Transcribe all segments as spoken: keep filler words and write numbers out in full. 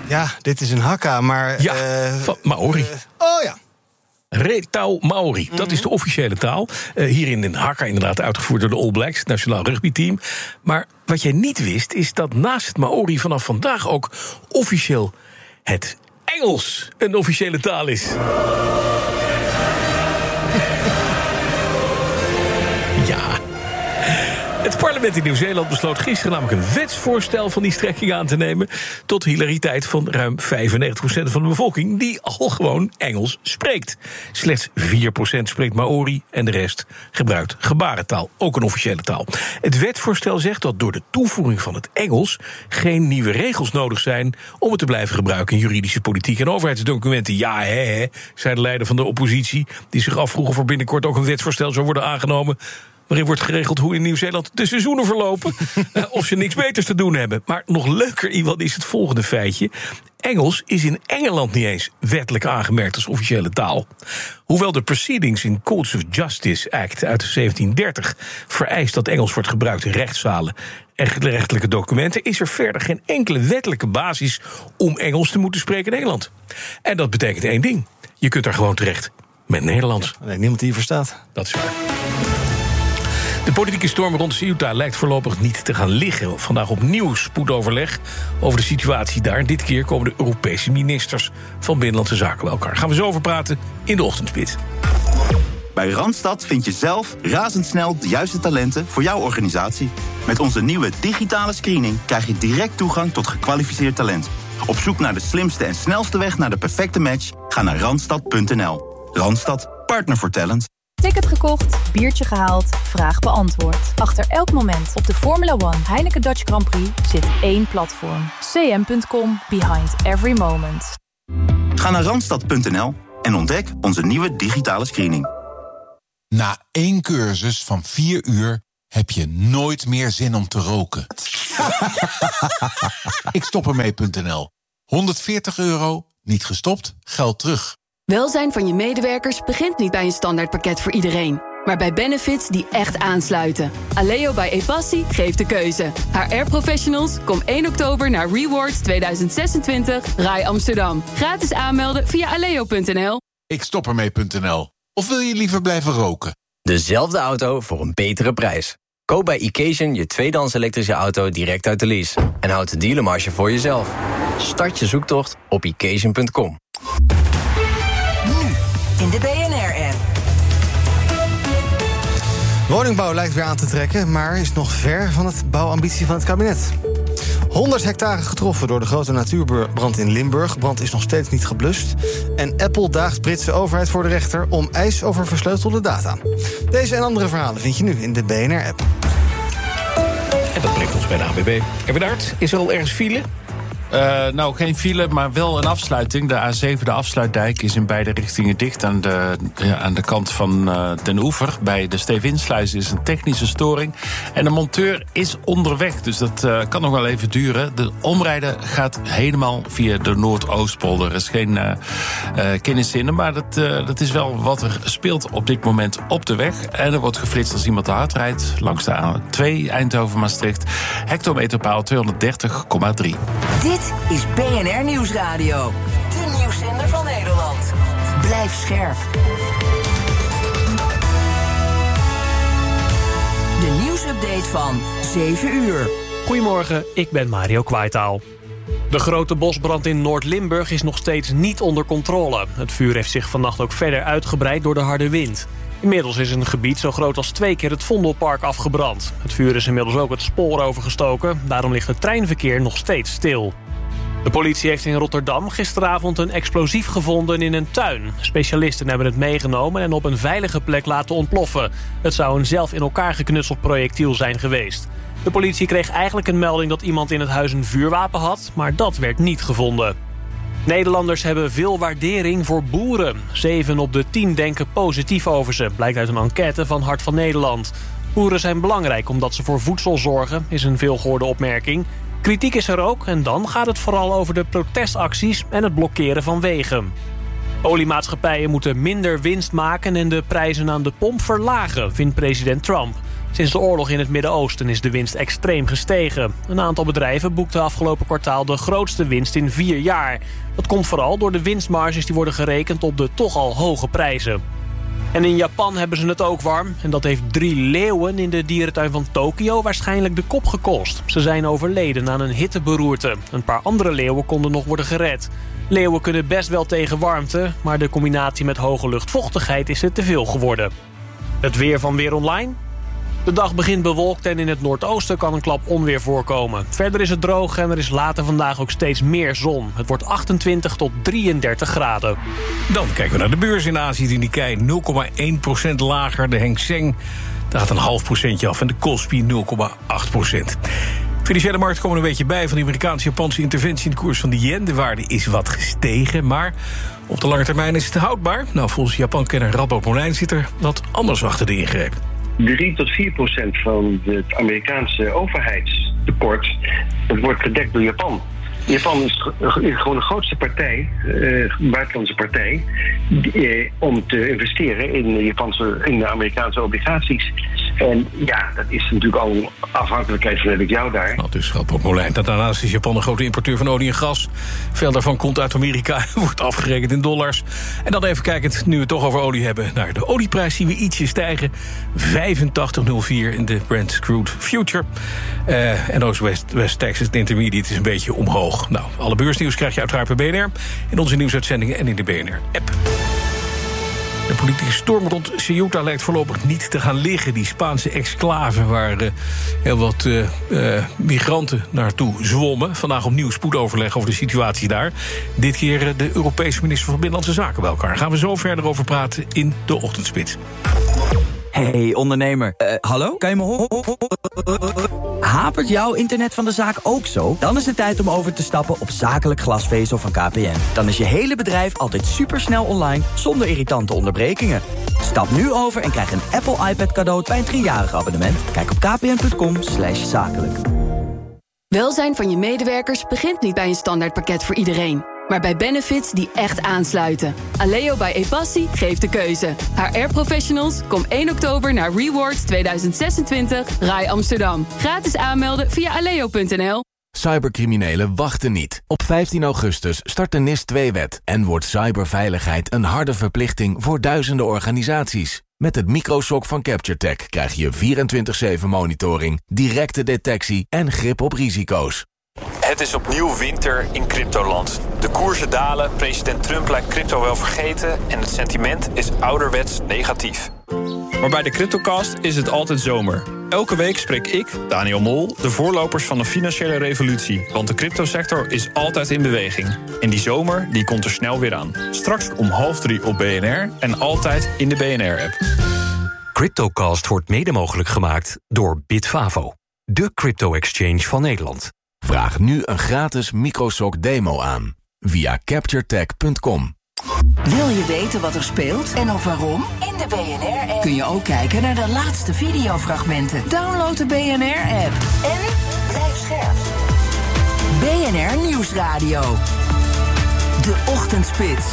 Ja, dit is een hakka, maar... Ja, uh, van Maori. Uh, oh ja. Retau Maori, dat is de officiële taal. Uh, hierin in Hakka inderdaad uitgevoerd door de All Blacks, het nationaal rugbyteam. Maar wat jij niet wist, is dat naast het Maori vanaf vandaag ook officieel het Engels een officiële taal is. Ja. Het parlement in Nieuw-Zeeland besloot gisteren namelijk een wetsvoorstel van die strekking aan te nemen, tot hilariteit van ruim vijfennegentig procent van de bevolking die al gewoon Engels spreekt. Slechts vier procent spreekt Maori en de rest gebruikt gebarentaal, ook een officiële taal. Het wetsvoorstel zegt dat door de toevoeging van het Engels geen nieuwe regels nodig zijn om het te blijven gebruiken in juridische, politieke en overheidsdocumenten. Ja, hè, hè, zei de leider van de oppositie, die zich afvroeg of er binnenkort ook een wetsvoorstel zou worden aangenomen waarin wordt geregeld hoe in Nieuw-Zeeland de seizoenen verlopen, uh, of ze niks beters te doen hebben. Maar nog leuker, Iwan, is het volgende feitje. Engels is in Engeland niet eens wettelijk aangemerkt als officiële taal. Hoewel de Proceedings in Courts of Justice Act uit zeventien dertig vereist dat Engels wordt gebruikt in rechtszalen en rechtelijke documenten, is er verder geen enkele wettelijke basis om Engels te moeten spreken in Engeland. En dat betekent één ding. Je kunt daar gewoon terecht met Nederlands. Ja, nee, niemand die je verstaat. Dat is waar. De politieke storm rond Ceuta lijkt voorlopig niet te gaan liggen. Vandaag opnieuw spoedoverleg over de situatie daar. Dit keer komen de Europese ministers van Binnenlandse Zaken bij elkaar. Gaan we zo over praten in de ochtendspits. Bij Randstad vind je zelf razendsnel de juiste talenten voor jouw organisatie. Met onze nieuwe digitale screening krijg je direct toegang tot gekwalificeerd talent. Op zoek naar de slimste en snelste weg naar de perfecte match? Ga naar randstad punt n l. Randstad, partner voor talent. Ticket gekocht, biertje gehaald, vraag beantwoord. Achter elk moment op de Formula One Heineken Dutch Grand Prix zit één platform. c m punt com, behind every moment. Ga naar randstad punt n l en ontdek onze nieuwe digitale screening. Na één cursus van vier uur heb je nooit meer zin om te roken. Ik stop ermee punt n l. honderdveertig euro, niet gestopt, geld terug. Welzijn van je medewerkers begint niet bij een standaardpakket voor iedereen, maar bij benefits die echt aansluiten. Aleo bij Epassi geeft de keuze. H R-professionals, kom één oktober naar Rewards tweeduizend zesentwintig Rai Amsterdam. Gratis aanmelden via aleo punt n l. Ik stop ermee punt n l. Of wil je liever blijven roken? Dezelfde auto voor een betere prijs. Koop bij Occasion je tweedehands elektrische auto direct uit de lease. En houd de dealermarge voor jezelf. Start je zoektocht op occasion punt com. In de B N R-app. Woningbouw lijkt weer aan te trekken, maar is nog ver van het bouwambitie van het kabinet. honderd hectare getroffen door de grote natuurbrand in Limburg. Brand is nog steeds niet geblust. En Apple daagt Britse overheid voor de rechter om eis over versleutelde data. Deze en andere verhalen vind je nu in de B N R-app. En dat brengt ons bij de A B B. Ebenard, is er al ergens file? Uh, nou, geen file, maar wel een afsluiting. De A zeven, de afsluitdijk, is in beide richtingen dicht. Aan de, ja, aan de kant van uh, Den Oever. Bij de Stevinsluis is een technische storing. En de monteur is onderweg, dus dat uh, kan nog wel even duren. De omrijden gaat helemaal via de Noordoostpolder. Er is geen uh, uh, kennis in, maar dat, uh, dat is wel wat er speelt op dit moment op de weg. En er wordt geflitst als iemand te hard rijdt langs de A twee Eindhoven-Maastricht. Hectometerpaal tweehonderddertig komma drie. Dit is B N R Nieuwsradio. De nieuwszender van Nederland. Blijf scherp. De nieuwsupdate van zeven uur. Goedemorgen, ik ben Mario Kwaitaal. De grote bosbrand in Noord-Limburg is nog steeds niet onder controle. Het vuur heeft zich vannacht ook verder uitgebreid door de harde wind. Inmiddels is een gebied zo groot als twee keer het Vondelpark afgebrand. Het vuur is inmiddels ook het spoor overgestoken. Daarom ligt het treinverkeer nog steeds stil. De politie heeft in Rotterdam gisteravond een explosief gevonden in een tuin. Specialisten hebben het meegenomen en op een veilige plek laten ontploffen. Het zou een zelf in elkaar geknutseld projectiel zijn geweest. De politie kreeg eigenlijk een melding dat iemand in het huis een vuurwapen had, maar dat werd niet gevonden. Nederlanders hebben veel waardering voor boeren. Zeven op de tien denken positief over ze, blijkt uit een enquête van Hart van Nederland. Boeren zijn belangrijk omdat ze voor voedsel zorgen, is een veelgehoorde opmerking. Kritiek is er ook en dan gaat het vooral over de protestacties en het blokkeren van wegen. Oliemaatschappijen moeten minder winst maken en de prijzen aan de pomp verlagen, vindt president Trump. Sinds de oorlog in het Midden-Oosten is de winst extreem gestegen. Een aantal bedrijven boekte afgelopen kwartaal de grootste winst in vier jaar. Dat komt vooral door de winstmarges die worden gerekend op de toch al hoge prijzen. En in Japan hebben ze het ook warm. En dat heeft drie leeuwen in de dierentuin van Tokio waarschijnlijk de kop gekost. Ze zijn overleden aan een hitteberoerte. Een paar andere leeuwen konden nog worden gered. Leeuwen kunnen best wel tegen warmte, maar de combinatie met hoge luchtvochtigheid is er te veel geworden. Het weer van Weer Online. De dag begint bewolkt en in het noordoosten kan een klap onweer voorkomen. Verder is het droog en er is later vandaag ook steeds meer zon. Het wordt achtentwintig tot drieëndertig graden. Dan kijken we naar de beurs in Azië. De Nikkei nul komma één procent lager. De Hang Seng daar gaat een half procentje af en de Kospi nul komma acht procent. Financiële markt komen een beetje bij van de Amerikaanse-Japanse interventie in de koers van de yen. De waarde is wat gestegen, maar op de lange termijn is het houdbaar. Nou, volgens Japan-kenner Radboud Molijn zit er wat anders achter de ingreep. drie tot vier procent van het Amerikaanse overheidstekort, dat wordt gedekt door Japan. Japan is gewoon de grootste partij, uh, buitenlandse partij, uh, om te investeren in de, Japanse, in de Amerikaanse obligaties. En ja, dat is natuurlijk al een afhankelijkheid van heb ik jou daar. Nou, dus Radboud Molijn. Daarnaast is Japan een grote importeur van olie en gas. Veel daarvan komt uit Amerika, wordt afgerekend in dollars. En dan even kijkend, nu we het toch over olie hebben, naar de olieprijs zien we ietsje stijgen. vijfentachtig komma nul vier in de Brent Crude Future. Uh, en ook West, West Texas Intermediate is een beetje omhoog. Nou, alle beursnieuws krijg je uiteraard bij B N R... in onze nieuwsuitzendingen en in de B N R-app. De politische storm rond Ceuta lijkt voorlopig niet te gaan liggen. Die Spaanse exclave waar uh, heel wat uh, uh, migranten naartoe zwommen. Vandaag opnieuw spoedoverleg over de situatie daar. Dit keer uh, de Europese minister van Binnenlandse Zaken bij elkaar. Gaan we zo verder over praten in de ochtendspits. Hey ondernemer, uh, hallo? Kan je me horen? Hapert jouw internet van de zaak ook zo? Dan is het tijd om over te stappen op zakelijk glasvezel van K P N. Dan is je hele bedrijf altijd supersnel online, zonder irritante onderbrekingen. Stap nu over en krijg een Apple iPad cadeau bij een driejarig abonnement. Kijk op kpn.com slash zakelijk. Welzijn van je medewerkers begint niet bij een standaardpakket voor iedereen, maar bij benefits die echt aansluiten. Aleo bij Epassi geeft de keuze. H R-professionals, kom één oktober naar Rewards tweeduizend zesentwintig Rai Amsterdam. Gratis aanmelden via aleo punt n l. Cybercriminelen wachten niet. Op vijftien augustus start de N I S twee wet... en wordt cyberveiligheid een harde verplichting voor duizenden organisaties. Met het microshock van CaptureTech krijg je vierentwintig zeven monitoring, directe detectie en grip op risico's. Het is opnieuw winter in cryptoland. De koersen dalen, president Trump lijkt crypto wel vergeten... en het sentiment is ouderwets negatief. Maar bij de CryptoCast is het altijd zomer. Elke week spreek ik, Daniel Mol, de voorlopers van de financiële revolutie. Want de cryptosector is altijd in beweging. En die zomer die komt er snel weer aan. Straks om half drie op B N R en altijd in de B N R-app. CryptoCast wordt mede mogelijk gemaakt door Bitfavo, de crypto-exchange van Nederland. Vraag nu een gratis microshock demo aan via capturetech punt com. Wil je weten wat er speelt en of waarom? In de B N R-app kun je ook kijken naar de laatste videofragmenten. Download de B N R-app en blijf scherp. B N R Nieuwsradio. De Ochtendspits.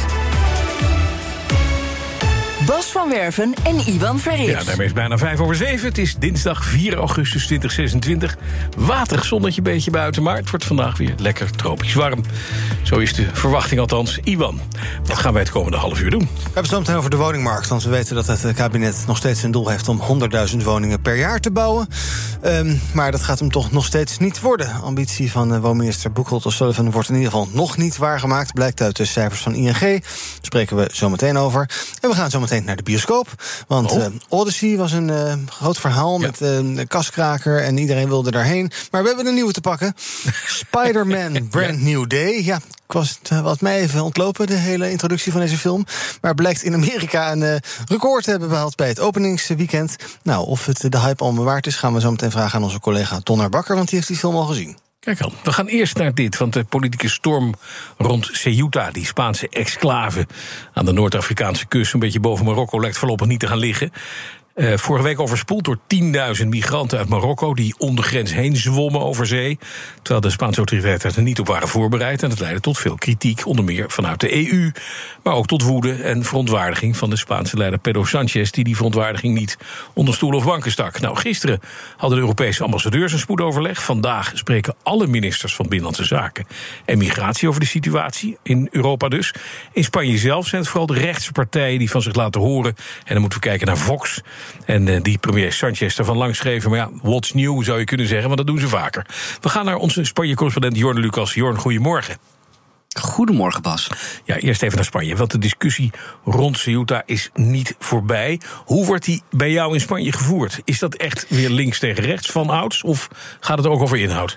Bas van Werven en Iwan Verrips. Ja, daarmee is bijna vijf over zeven. Het is dinsdag vier augustus tweeduizend zesentwintig. Waterig zonnetje beetje buiten, maar het wordt vandaag weer lekker tropisch warm. Zo is de verwachting althans. Iwan, wat gaan wij het komende half uur doen? We hebben het zo meteen over de woningmarkt. Want we weten dat het kabinet nog steeds een doel heeft om honderdduizend woningen per jaar te bouwen. Um, maar dat gaat hem toch nog steeds niet worden. Ambitie van uh, woonminister Boekholt O'Sullivan wordt in ieder geval nog niet waargemaakt. Blijkt uit de cijfers van I N G. Daar spreken we zo meteen over. En we gaan zo meteen naar de bioscoop. Want oh. uh, Odyssey was een uh, groot verhaal ja. met uh, een kaskraker en iedereen wilde daarheen. Maar we hebben een nieuwe te pakken. Spider-Man Brand ja. New Day. Ja, ik was het uh, wat mij even ontlopen, de hele introductie van deze film. Maar blijkt in Amerika een uh, record te hebben behaald bij het openingsweekend. Nou, of het uh, de hype allemaal waard is, gaan we zo meteen vragen aan onze collega Donner Bakker, want die heeft die film al gezien. Kijk al, we gaan eerst naar dit, want de politieke storm rond Ceuta, die Spaanse exclave aan de Noord-Afrikaanse kust, een beetje boven Marokko, lijkt voorlopig niet te gaan liggen. Uh, vorige week overspoeld door tienduizend migranten uit Marokko die om de grens heen zwommen over zee. Terwijl de Spaanse autoriteiten er niet op waren voorbereid. En dat leidde tot veel kritiek, onder meer vanuit de E U. Maar ook tot woede en verontwaardiging van de Spaanse leider Pedro Sánchez, die die verontwaardiging niet onder stoelen of banken stak. Nou, gisteren hadden de Europese ambassadeurs een spoedoverleg. Vandaag spreken alle ministers van Binnenlandse Zaken en Migratie over de situatie in Europa dus. In Spanje zelf zijn het vooral de rechtse partijen die van zich laten horen. En dan moeten we kijken naar Vox. En uh, die premier Sánchez ervan langsgeven. Maar ja, what's new zou je kunnen zeggen, want dat doen ze vaker. We gaan naar onze Spanje-correspondent Jorn Lucas. Jorn, goedemorgen. Goedemorgen, Bas. Ja, eerst even naar Spanje, want de discussie rond Ceuta is niet voorbij. Hoe wordt die bij jou in Spanje gevoerd? Is dat echt weer links tegen rechts van ouds, of gaat het ook over inhoud?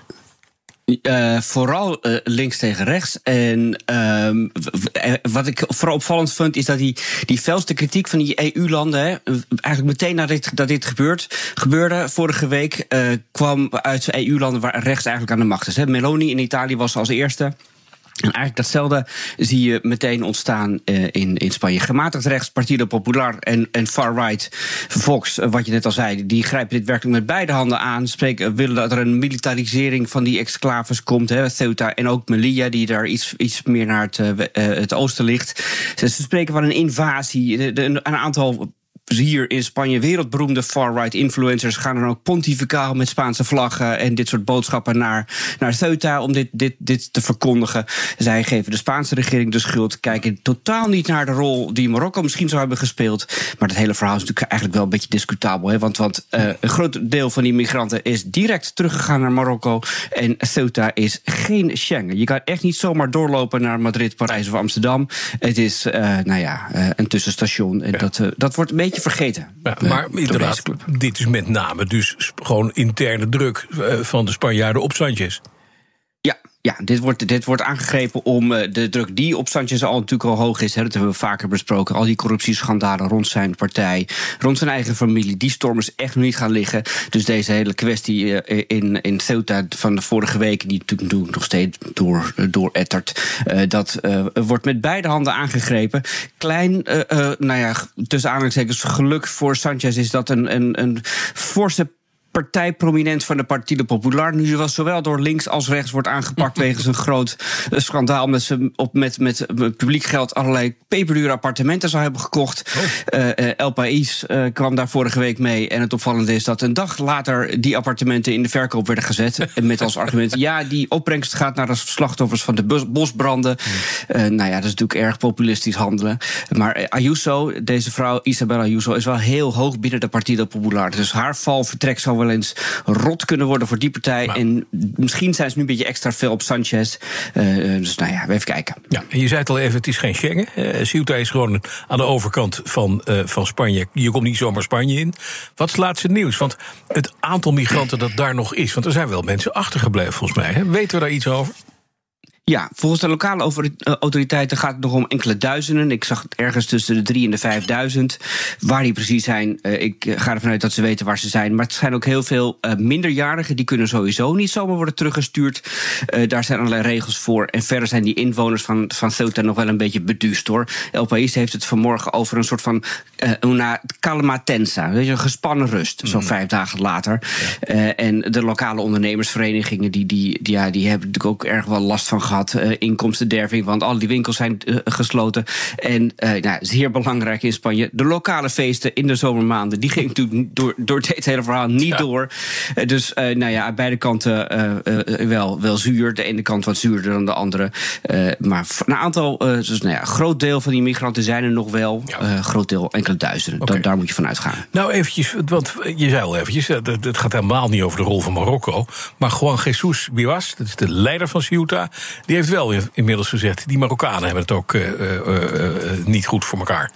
Uh, vooral uh, links tegen rechts. En uh, wat ik vooral opvallend vind, is dat die, die felste kritiek van die E U-landen, hè, eigenlijk meteen nadat dit, dat dit gebeurt, gebeurde vorige week, uh, kwam uit E U-landen waar rechts eigenlijk aan de macht is. Hè. Meloni in Italië was als eerste. En eigenlijk datzelfde zie je meteen ontstaan uh, in, in Spanje. Gematigd rechts, Partido Popular en, en far-right Vox, uh, wat je net al zei, die grijpen dit werkelijk met beide handen aan. Spreken, willen dat er een militarisering van die exclaves komt, hè, Ceuta en ook Melilla, die daar iets, iets meer naar het, uh, het oosten ligt. Ze, ze spreken van een invasie. De, de, een aantal hier in Spanje wereldberoemde far-right influencers gaan dan ook pontificaal met Spaanse vlaggen en dit soort boodschappen naar, naar Ceuta om dit, dit, dit te verkondigen. Zij geven de Spaanse regering de schuld, kijken totaal niet naar de rol die Marokko misschien zou hebben gespeeld. Maar het hele verhaal is natuurlijk eigenlijk wel een beetje discutabel. Hè? Want, want uh, een groot deel van die migranten is direct teruggegaan naar Marokko en Ceuta is geen Schengen. Je kan echt niet zomaar doorlopen naar Madrid, Parijs of Amsterdam. Het is uh, nou ja, uh, een tussenstation en ja. dat, uh, dat wordt een beetje vergeten. Ja, maar inderdaad, dit is met name dus gewoon interne druk van de Spanjaarden op Sánchez. Ja, ja dit, wordt, dit wordt aangegrepen om uh, de druk die op Sánchez al natuurlijk al hoog is. Hè, dat hebben we vaker besproken. Al die corruptieschandalen rond zijn partij, rond zijn eigen familie. Die storm is echt nog niet gaan liggen. Dus deze hele kwestie uh, in, in Ceuta van de vorige week, die natuurlijk nog steeds door, door ettert, uh, dat uh, wordt met beide handen aangegrepen. Klein, uh, uh, nou ja, tussen aanhalingstekens geluk voor Sánchez is dat een, een, een forse partijprominent van de Partido Popular nu was zowel door links als rechts wordt aangepakt wegens een groot uh, schandaal omdat ze op met, met publiek geld allerlei peperdure appartementen zou hebben gekocht. Oh. Uh, uh, El País uh, kwam daar vorige week mee en het opvallende is dat een dag later die appartementen in de verkoop werden gezet met als argument ja, die opbrengst gaat naar de slachtoffers van de bos, bosbranden. Uh, nou ja, dat is natuurlijk erg populistisch handelen. Maar uh, Ayuso, deze vrouw Isabel Ayuso, is wel heel hoog binnen de Partido Popular. Dus haar valvertrek zou wel eens rot kunnen worden voor die partij. Maar en misschien zijn ze nu een beetje extra veel op Sánchez. Uh, dus nou ja, even kijken. Ja, en je zei het al even, het is geen Schengen. Uh, Ceuta is gewoon aan de overkant van, uh, van Spanje. Je komt niet zomaar Spanje in. Wat is het laatste nieuws? Want het aantal migranten dat daar nog is, want er zijn wel mensen achtergebleven volgens mij. Hè? Weten we daar iets over? Ja, volgens de lokale autoriteiten gaat het nog om enkele duizenden. Ik zag het ergens tussen de drie en de vijfduizend. Waar die precies zijn, uh, ik ga ervan uit dat ze weten waar ze zijn. Maar het zijn ook heel veel uh, minderjarigen. Die kunnen sowieso niet zomaar worden teruggestuurd. Uh, daar zijn allerlei regels voor. En verder zijn die inwoners van, van Ceuta nog wel een beetje beduust, hoor. El País heeft het vanmorgen over een soort van uh, una calma tensa. Weet je, een gespannen rust, mm. zo'n vijf dagen later. Ja. Uh, en de lokale ondernemersverenigingen, die, die, die, ja, die hebben natuurlijk ook erg wel last van gehad. Uh, inkomstenderving, want al die winkels zijn uh, gesloten. En uh, nou, zeer belangrijk in Spanje, de lokale feesten in de zomermaanden, die gingen natuurlijk door, door dit hele verhaal niet ja. door. Uh, dus uh, nou ja, aan beide kanten uh, uh, wel, wel zuur. De ene kant wat zuurder dan de andere. Uh, maar een aantal, uh, dus nou ja, groot deel van die migranten zijn er nog wel. Ja. Uh, groot deel, enkele duizenden. Okay. Da- daar moet je van uitgaan. Nou eventjes, want je zei al eventjes, het gaat helemaal niet over de rol van Marokko, maar Juan Jesús Bivas, dat is de leider van Ceuta, die heeft wel inmiddels gezegd, die Marokkanen hebben het ook uh, uh, uh, niet goed voor elkaar.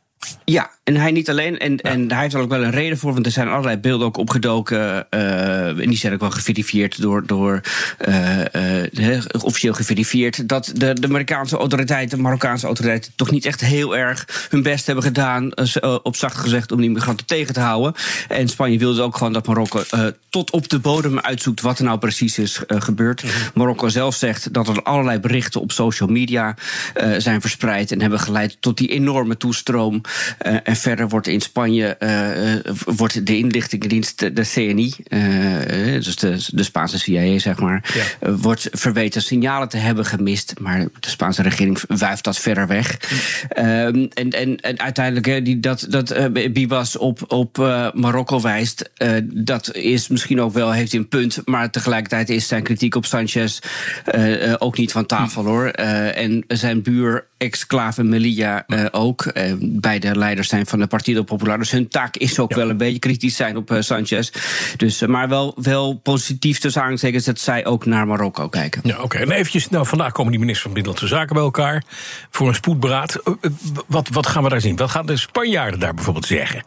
Ja, en hij niet alleen. En, ja. en hij heeft er ook wel een reden voor, want er zijn allerlei beelden ook opgedoken. Uh, en die zijn ook wel geverifieerd door, door uh, uh, officieel geverifieerd. Dat de, de Amerikaanse autoriteiten, de Marokkaanse autoriteiten, toch niet echt heel erg hun best hebben gedaan, uh, op zacht gezegd, om die migranten tegen te houden. En Spanje wilde ook gewoon dat Marokko uh, tot op de bodem uitzoekt wat er nou precies is uh, gebeurd. Mm-hmm. Marokko zelf zegt dat er allerlei berichten op social media uh, zijn verspreid en hebben geleid tot die enorme toestroom. Uh, en En verder wordt in Spanje uh, wordt de inlichtingendienst, de C N I, uh, dus de, de Spaanse C I A, zeg maar, ja. uh, wordt verweten signalen te hebben gemist. Maar de Spaanse regering wuift dat verder weg. Mm. Um, en, en, en uiteindelijk, hè, die, dat, dat uh, Bibas op, op uh, Marokko wijst, uh, dat is misschien ook wel, heeft hij een punt. Maar tegelijkertijd is zijn kritiek op Sanchez uh, uh, ook niet van tafel, mm. hoor. Uh, en zijn buur, exclave Melilla, uh, ook. Uh, beide leiders zijn van de Partido Popular. Dus hun taak is ook ja. wel een beetje kritisch zijn op uh, Sanchez. Dus, uh, maar wel, wel positief tussen aanstekens dat zij ook naar Marokko kijken. Ja, oké. Okay. En eventjes, nou, vandaag komen die ministers van Binnenlandse Zaken bij elkaar voor een spoedberaad. Uh, wat, wat gaan we daar zien? Wat gaan de Spanjaarden daar bijvoorbeeld zeggen?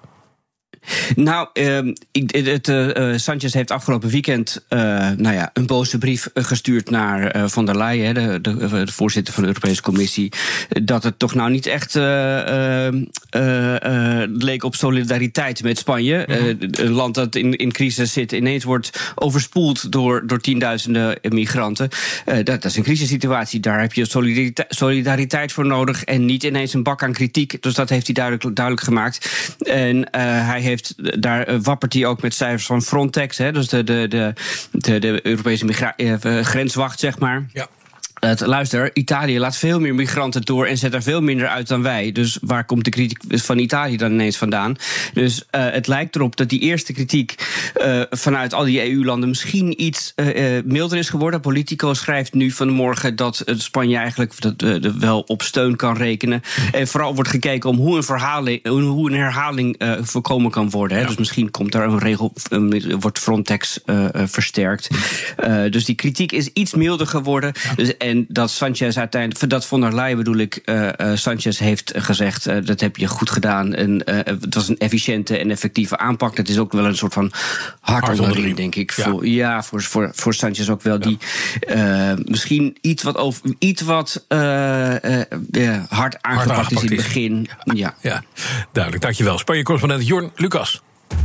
Nou, uh, het, uh, Sanchez heeft afgelopen weekend uh, nou ja, een boze brief gestuurd naar uh, Von der Leyen, de, de, de voorzitter van de Europese Commissie, dat het toch nou niet echt uh, uh, uh, uh, leek op solidariteit met Spanje. Mm-hmm. Uh, een land dat in, in crisis zit, ineens wordt overspoeld door, door tienduizenden migranten. Uh, dat, dat is een crisissituatie. Daar heb je solidariteit, solidariteit voor nodig en niet ineens een bak aan kritiek. Dus dat heeft hij duidelijk, duidelijk gemaakt. En uh, hij heeft daar uh, wappert hij ook met cijfers van Frontex, hè, dus de, de, de, de, de Europese migra- uh, grenswacht, zeg maar. Ja. Uh, luister, Italië laat veel meer migranten door en zet er veel minder uit dan wij. Dus waar komt de kritiek van Italië dan ineens vandaan? Dus uh, het lijkt erop dat die eerste kritiek uh, vanuit al die E U-landen misschien iets uh, uh, milder is geworden. Politico schrijft nu vanmorgen dat uh, Spanje eigenlijk dat, uh, de wel op steun kan rekenen. En vooral wordt gekeken om hoe een, verhaling, hoe een herhaling uh, voorkomen kan worden. Hè. Ja. Dus misschien komt er een regel, uh, wordt Frontex uh, uh, versterkt. Uh, dus die kritiek is iets milder geworden. Ja. Dus, En dat Sanchez uiteindelijk, dat Von der Leyen bedoel ik, uh, uh, Sanchez heeft gezegd, uh, dat heb je goed gedaan. En uh, het was een efficiënte en effectieve aanpak. Dat is ook wel een soort van hart onder de riem, denk ik. Ja, voor, ja voor, voor, voor Sanchez ook wel. Ja. Die uh, misschien iets wat, over, iets wat uh, uh, uh, hard aangepakt is in het begin. Ja, ja. ja, duidelijk. Dankjewel. Spanje-correspondent Jorn Lucas.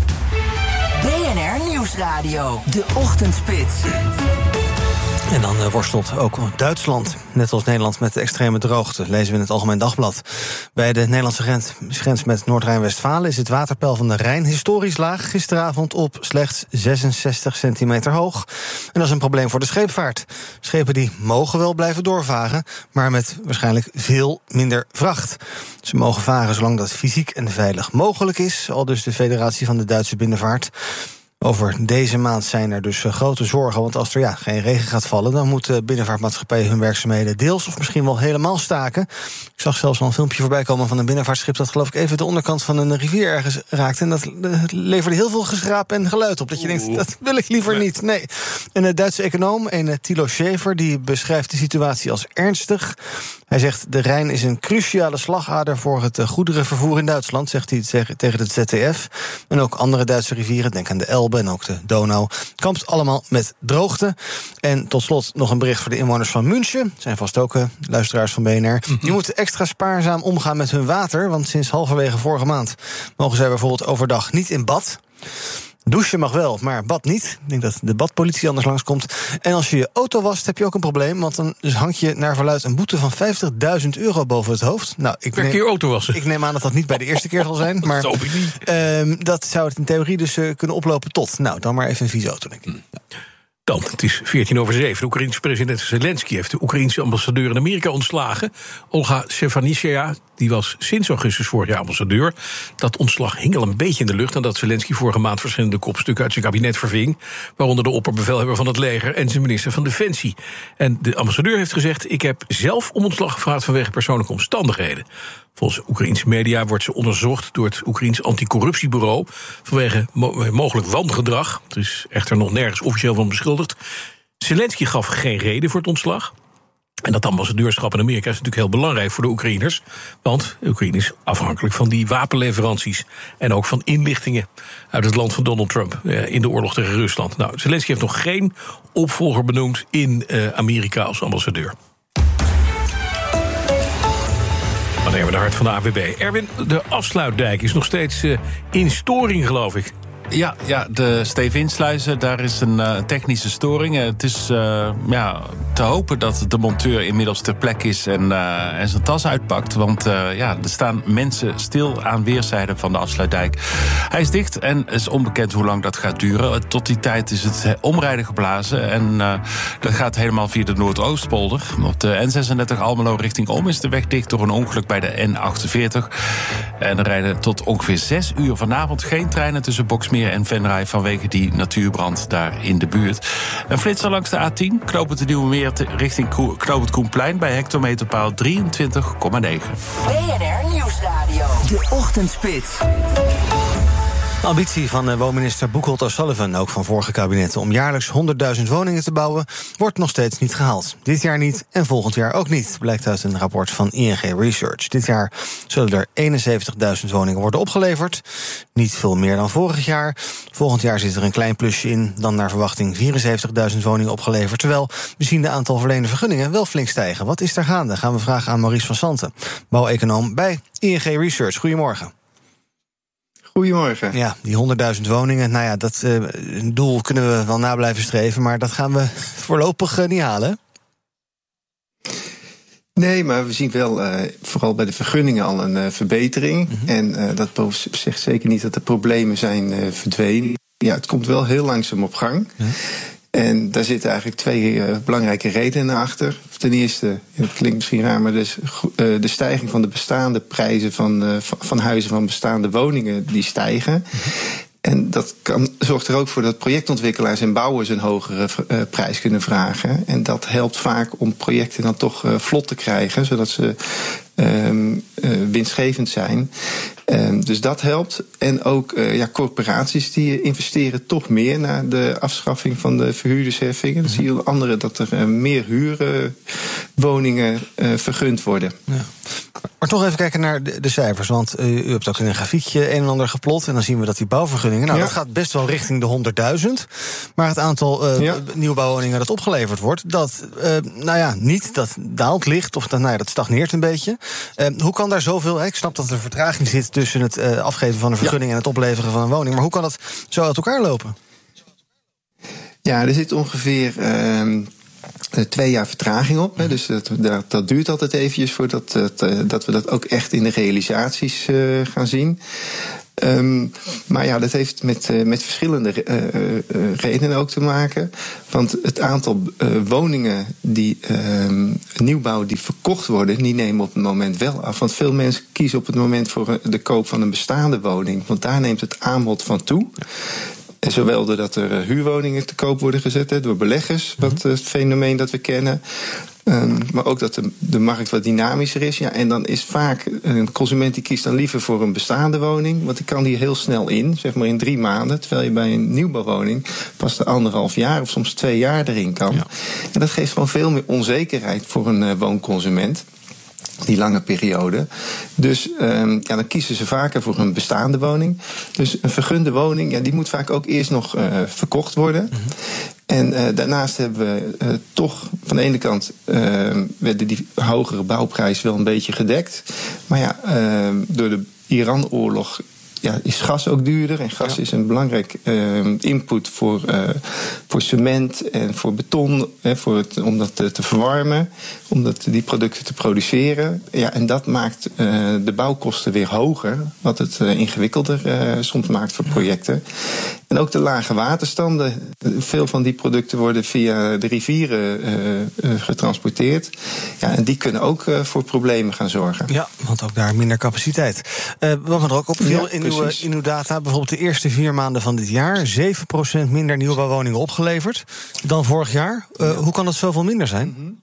B N R Nieuwsradio, de Ochtendspits. En dan uh, worstelt ook Duitsland, net als Nederland, met de extreme droogte. Lezen we in het Algemeen Dagblad. Bij de Nederlandse grens, grens met Noord-Rijn-Westfalen is het waterpeil van de Rijn historisch laag. Gisteravond op slechts zesenzestig centimeter hoog. En dat is een probleem voor de scheepvaart. Schepen die mogen wel blijven doorvaren, maar met waarschijnlijk veel minder vracht. Ze mogen varen zolang dat fysiek en veilig mogelijk is, aldus de Federatie van de Duitse Binnenvaart. Over deze maand zijn er dus grote zorgen, want als er ja, geen regen gaat vallen, dan moeten binnenvaartmaatschappijen hun werkzaamheden deels of misschien wel helemaal staken. Ik zag zelfs al een filmpje voorbij komen van een binnenvaartschip dat geloof ik even de onderkant van een rivier ergens raakte. En dat leverde heel veel geschraap en geluid op. Dat je denkt, dat wil ik liever niet. Nee. Een Duitse econoom, een Thilo Schäfer, die beschrijft de situatie als ernstig. Hij zegt, de Rijn is een cruciale slagader voor het goederenvervoer in Duitsland, zegt hij tegen het Z D F. En ook andere Duitse rivieren, denk aan de Elbe en ook de Donau, kampt allemaal met droogte. En tot slot nog een bericht voor de inwoners van München. Zijn vast ook uh, luisteraars van B N R. Mm-hmm. Die moeten extra spaarzaam omgaan met hun water, want sinds halverwege vorige maand mogen zij bijvoorbeeld overdag niet in bad. Douchen mag wel, maar bad niet. Ik denk dat de badpolitie anders langskomt. En als je je auto wast, heb je ook een probleem, want dan hangt je naar verluidt een boete van vijftigduizend euro boven het hoofd. Nou, ik neem, keer auto wassen. Ik neem aan dat dat niet bij de eerste keer zal zijn. Maar dat hoop ik niet. Uh, dat zou het in theorie dus uh, kunnen oplopen tot. Nou, dan maar even een vieze auto, denk ik. Hmm. Dan, het is veertien over zeven. De Oekraïense president Zelensky heeft de Oekraïense ambassadeur in Amerika ontslagen. Olga Stefanishyna, die was sinds augustus vorig jaar ambassadeur. Dat ontslag hing al een beetje in de lucht nadat Zelensky vorige maand verschillende kopstukken uit zijn kabinet verving, waaronder de opperbevelhebber van het leger en zijn minister van Defensie. En de ambassadeur heeft gezegd, ik heb zelf om ontslag gevraagd vanwege persoonlijke omstandigheden. Volgens Oekraïense media wordt ze onderzocht door het Oekraïens anticorruptiebureau vanwege mo- mogelijk wangedrag. Er is echter nog nergens officieel van beschuldigd. Zelensky gaf geen reden voor het ontslag. En dat ambassadeurschap in Amerika is natuurlijk heel belangrijk voor de Oekraïners. Want Oekraïne is afhankelijk van die wapenleveranties en ook van inlichtingen uit het land van Donald Trump in de oorlog tegen Rusland. Nou, Zelensky heeft nog geen opvolger benoemd in Amerika als ambassadeur. Dan nemen we de hart van de A W B. Erwin, de afsluitdijk is nog steeds uh, in storing, geloof ik. Ja, ja, de Stevinsluizen, daar is een uh, technische storing. Het is uh, ja, te hopen dat de monteur inmiddels ter plekke is en, uh, en zijn tas uitpakt. Want uh, ja, er staan mensen stil aan weerszijden van de afsluitdijk. Hij is dicht en het is onbekend hoe lang dat gaat duren. Tot die tijd is het omrijden geblazen. En uh, dat gaat helemaal via de Noordoostpolder. Op de N zesendertig Almelo richting Om is de weg dicht door een ongeluk bij de N achtenveertig. En er rijden tot ongeveer zes uur vanavond geen treinen tussen Boksmeer en Venray vanwege die natuurbrand daar in de buurt. Een flitser langs de A tien, knooppunt de Nieuwe Meer richting knooppunt Koenplein bij hectometerpaal drieëntwintig komma negen. B N R Nieuwsradio. De Ochtendspits. De ambitie van uh, woonminister Boekholt O'Sullivan, ook van vorige kabinetten, om jaarlijks honderdduizend woningen te bouwen, wordt nog steeds niet gehaald. Dit jaar niet en volgend jaar ook niet, blijkt uit een rapport van I N G Research. Dit jaar zullen er eenenzeventigduizend woningen worden opgeleverd. Niet veel meer dan vorig jaar. Volgend jaar zit er een klein plusje in, dan naar verwachting vierenzeventigduizend woningen opgeleverd. Terwijl we zien de aantal verleende vergunningen wel flink stijgen. Wat is daar gaande? Gaan we vragen aan Maurice van Santen, bouweconoom bij I N G Research. Goedemorgen. Goedemorgen. Ja, die honderdduizend woningen, nou ja, dat uh, doel kunnen we wel na blijven streven, maar dat gaan we voorlopig uh, niet halen. Nee, maar we zien wel uh, vooral bij de vergunningen al een uh, verbetering. Mm-hmm. En uh, dat zegt zeker niet dat de problemen zijn uh, verdwenen. Ja, het komt wel heel langzaam op gang. Ja. En daar zitten eigenlijk twee uh, belangrijke redenen achter. Ten eerste, het klinkt misschien raar, maar dus, uh, de stijging van de bestaande prijzen van, uh, van huizen, van bestaande woningen, die stijgen. Mm-hmm. En dat kan, zorgt er ook voor dat projectontwikkelaars en bouwers een hogere uh, prijs kunnen vragen. En dat helpt vaak om projecten dan toch uh, vlot te krijgen, zodat ze um, uh, winstgevend zijn. Um, dus dat helpt. En ook uh, ja, corporaties die investeren toch meer na de afschaffing van de verhuurdersheffingen. Dan zie je anderen dat er uh, meer huurwoningen uh, vergund worden. Ja. Maar toch even kijken naar de, de cijfers. Want uh, u hebt ook in een grafiekje een en ander geplot. En dan zien we dat die bouwvergunningen, nou, ja. dat gaat best wel richting de honderdduizend. Maar het aantal uh, ja. nieuwbouwwoningen dat opgeleverd wordt, dat, uh, nou ja, niet, dat daalt licht. Of dat, nou ja, dat stagneert een beetje. Uh, hoe kan daar zoveel, hè, ik snap dat er vertraging zit tussen het uh, afgeven van een vergunning ja. en het opleveren van een woning. Maar hoe kan dat zo uit elkaar lopen? Ja, er zit ongeveer Uh, twee jaar vertraging op. Hè, dus dat, dat, dat duurt altijd eventjes voordat dat, dat we dat ook echt in de realisaties uh, gaan zien. Um, maar ja, dat heeft met, uh, met verschillende uh, uh, redenen ook te maken. Want het aantal uh, woningen die uh, nieuwbouw die verkocht worden, die nemen op het moment wel af. Want veel mensen kiezen op het moment voor de koop van een bestaande woning. Want daar neemt het aanbod van toe. En zowel doordat er huurwoningen te koop worden gezet, hè, door beleggers, wat het fenomeen dat we kennen. Um, maar ook dat de, de markt wat dynamischer is. Ja, en dan is vaak een consument die kiest dan liever voor een bestaande woning. Want die kan die heel snel in, zeg maar in drie maanden. Terwijl je bij een nieuwbouwwoning pas de anderhalf jaar of soms twee jaar erin kan. Ja. En dat geeft gewoon veel meer onzekerheid voor een uh, woonconsument. Die lange periode. Dus um, ja, dan kiezen ze vaker voor een bestaande woning. Dus een vergunde woning, ja, die moet vaak ook eerst nog uh, verkocht worden. Mm-hmm. En uh, daarnaast hebben we uh, toch van de ene kant uh, werden die hogere bouwprijs wel een beetje gedekt. Maar ja, uh, door de Iran-oorlog ja, is gas ook duurder. En gas ja. is een belangrijk uh, input voor, uh, voor cement en voor beton. Hè, voor het, om dat te, te verwarmen. Om dat, die producten te produceren. Ja, en dat maakt uh, de bouwkosten weer hoger. Wat het uh, ingewikkelder uh, soms maakt voor projecten. En ook de lage waterstanden. Veel van die producten worden via de rivieren uh, uh, getransporteerd. Ja, en die kunnen ook uh, voor problemen gaan zorgen. Ja, want ook daar minder capaciteit. Uh, wat me er ook opviel ja, in, uw, in uw data, bijvoorbeeld de eerste vier maanden van dit jaar, zeven procent minder nieuwbouwwoningen opgeleverd dan vorig jaar. Uh, ja. Hoe kan dat zoveel minder zijn? Mm-hmm.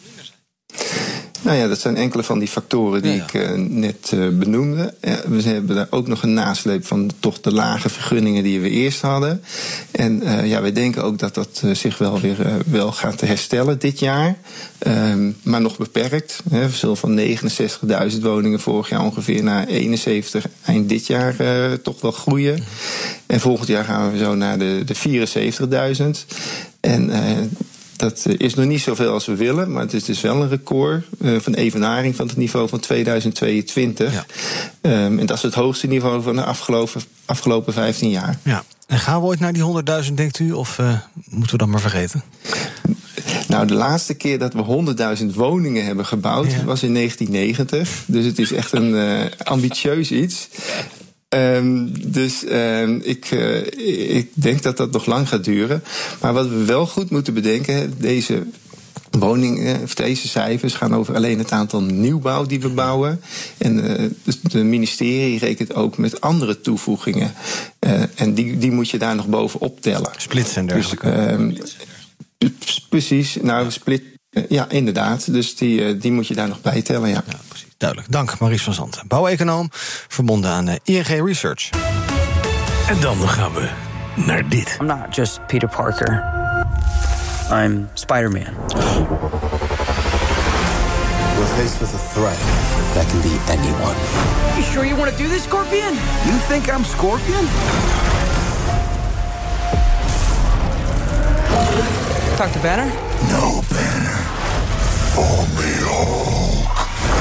Nou ja, dat zijn enkele van die factoren die ja, ja. ik uh, net uh, benoemde. Ja, we hebben daar ook nog een nasleep van toch de lage vergunningen die we eerst hadden. En uh, ja, wij denken ook dat dat uh, zich wel weer uh, wel gaat herstellen dit jaar. Um, maar nog beperkt. Hè. We zullen van negenenzestigduizend woningen vorig jaar ongeveer naar eenenzeventig eind dit jaar uh, toch wel groeien. Mm. En volgend jaar gaan we zo naar de, de vierenzeventigduizend. En uh, dat is nog niet zoveel als we willen, maar het is dus wel een record uh, van evenaring van het niveau van tweeduizend tweeëntwintig. Ja. Um, en dat is het hoogste niveau van de afgelopen, afgelopen vijftien jaar. Ja. En gaan we ooit naar die honderdduizend, denkt u? Of uh, moeten we dat maar vergeten? Nou, de laatste keer dat we honderdduizend woningen hebben gebouwd... Ja. was in negentien negentig. Dus het is echt een uh, ambitieus iets. Um, dus um, ik, uh, ik denk dat dat nog lang gaat duren. Maar wat we wel goed moeten bedenken... deze woningen, of deze cijfers gaan over alleen het aantal nieuwbouw die we bouwen. En uh, dus de ministerie rekent ook met andere toevoegingen. Uh, en die, die moet je daar nog bovenop tellen. Splits en dergelijke. Dus, um, precies, nou, split, uh, ja, inderdaad. Dus die, uh, die moet je daar nog bij tellen, ja. Ja, precies. Duidelijk. Dank, Maurice van Zanten. Bouweconoom, verbonden aan uh, I N G Research. En dan gaan we naar dit. I'm not just Peter Parker. I'm Spider-Man. We're faced with a threat that can be anyone. You sure you want to do this, Scorpion? You think I'm Scorpion? Doctor Banner? No, Banner. Only Hulk.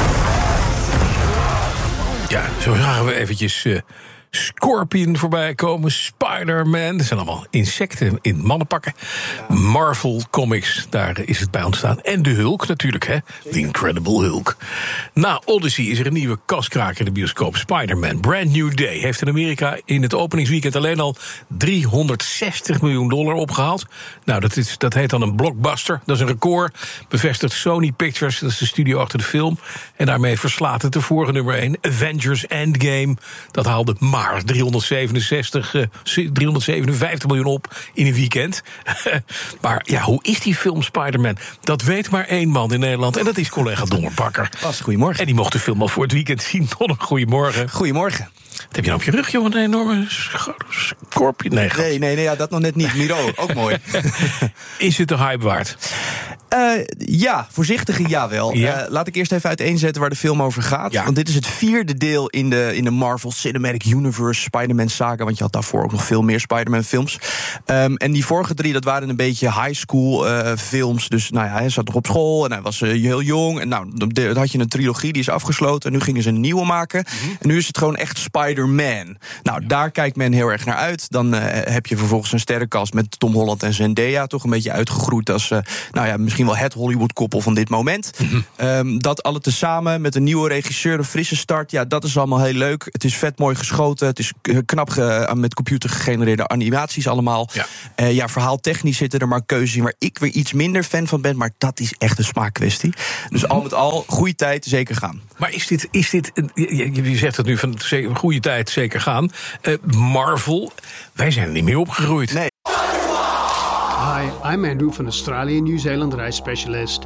Ja, zo zagen we eventjes uh, Scorpion voorbij komen, Spider-Man. Dat zijn allemaal insecten in mannenpakken. Marvel Comics, daar is het bij ontstaan. En de Hulk natuurlijk, hè. The Incredible Hulk. Na Odyssey is er een nieuwe kaskraker in de bioscoop. Spider-Man, Brand New Day, heeft in Amerika in het openingsweekend alleen al driehonderdzestig miljoen dollar opgehaald. Nou, dat, is, dat heet dan een blockbuster. Dat is een record. Bevestigt Sony Pictures, dat is de studio achter de film. En daarmee verslaat het de vorige nummer één, Avengers Endgame. Dat haalde maar driehonderdzevenenzestig, driehonderdzevenenvijftig miljoen op in een weekend. Maar ja, hoe is die film Spider-Man? Dat weet maar één man in Nederland. En dat is collega Donnerbakker. Bas, goedemorgen. En die mocht de film al voor het weekend zien. Donner, goedemorgen. Goedemorgen. Wat heb je nou op je rug, joh? Een enorme scorpion? Nee, nee, nee, nee ja, dat nog net niet. Miro, ook mooi. Is het de hype waard? Uh, ja, voorzichtige jawel. Ja. Uh, laat ik eerst even uiteenzetten waar de film over gaat. Ja. Want dit is het vierde deel in de, in de Marvel Cinematic Universe Spider-Man saga. Want je had daarvoor ook nog veel meer Spider-Man films. Um, en die vorige drie, dat waren een beetje high school uh, films. Dus nou ja, hij zat nog op school en hij was uh, heel jong. En nou, dan had je een trilogie, die is afgesloten. En nu gingen ze een nieuwe maken. Mm-hmm. En nu is het gewoon echt Spider-Man. Nou, daar kijkt men heel erg naar uit. Dan uh, heb je vervolgens een sterrenkast met Tom Holland en Zendaya. Toch een beetje uitgegroeid als, uh, nou ja, misschien wel het Hollywood-koppel van dit moment. Mm-hmm. Um, dat alle tezamen met een nieuwe regisseur, een frisse start. Ja, dat is allemaal heel leuk. Het is vet mooi geschoten. Het is knap ge- met computer gegenereerde animaties allemaal. Ja, uh, ja verhaaltechnisch zitten er maar keuzes in waar ik weer iets minder fan van ben. Maar dat is echt een smaakkwestie. Dus mm-hmm. al met al, goede tijd, zeker gaan. Maar is dit, is dit je, je zegt het nu van goede tijd, zeker gaan. Uh, Marvel, wij zijn er niet meer opgegroeid. Nee. Hi, I'm Andrew van Australian New Zealand reisspecialist.